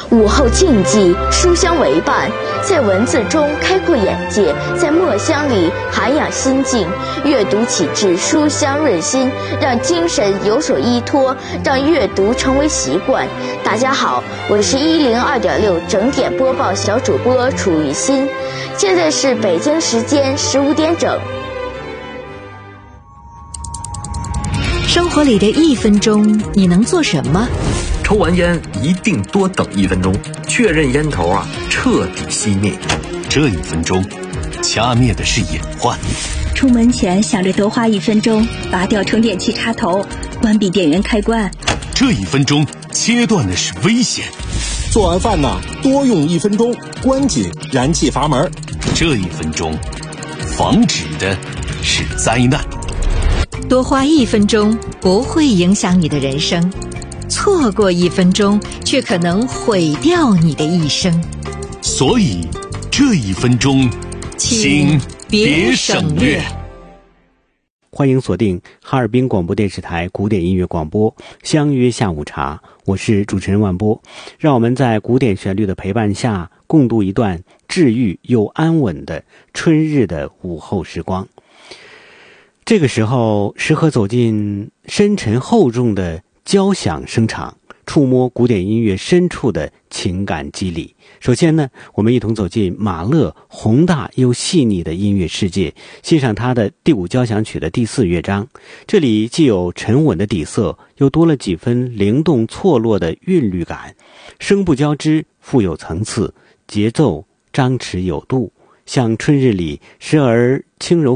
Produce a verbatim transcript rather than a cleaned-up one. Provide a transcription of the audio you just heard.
午后静寂，书香为伴，在文字中开阔眼界，在墨香里涵养心境。阅读启智，书香润心，让精神有所依托，让阅读成为习惯。大家好，我是一零二点六整点播报小主播楚雨欣，现在是北京时间十五点整。 生活里的一分钟，你能做什么？ 抽完烟一定多等一分钟，确认烟头啊彻底熄灭。 这一分钟，掐灭的是隐患。 出门前想着多花一分钟，拔掉充电器插头，关闭电源开关。 这一分钟，切断的是危险。 做完饭呢，多用一分钟，关紧燃气阀门。 这一分钟，防止的是灾难。 多花一分钟不会影响你的人生，错过一分钟却可能毁掉你的一生。 所以这一分钟请别省略。 欢迎锁定哈尔滨广播电视台古典音乐广播，相约下午茶，我是主持人万波。让我们在古典旋律的陪伴下，共度一段治愈又安稳的春日的午后时光。这个时候适合走进深沉厚重的交响声场，触摸古典音乐深处的情感肌理。首先呢，我们一同走进马勒宏大又细腻的音乐世界，欣赏他的第五交响曲的第四乐章。这里既有沉稳的底色，又多了几分灵动错落的韵律感，声部交织，富有层次，节奏张弛有度，像春日里时而轻柔